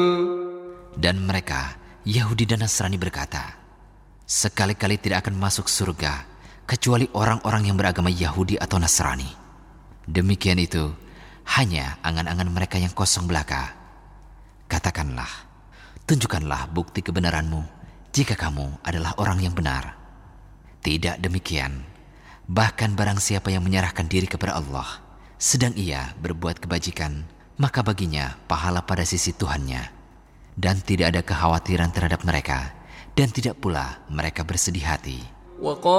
Dan mereka, Yahudi dan Nasrani berkata, sekali-kali tidak akan masuk surga kecuali orang-orang yang beragama Yahudi atau Nasrani. Demikian itu hanya angan-angan mereka yang kosong belaka. Katakanlah, tunjukkanlah bukti kebenaranmu jika kamu adalah orang yang benar. Tidak demikian, bahkan barang siapa yang menyerahkan diri kepada Allah, sedang ia berbuat kebajikan, maka baginya pahala pada sisi Tuhannya. Dan tidak ada kekhawatiran terhadap mereka, dan tidak pula mereka bersedih hati.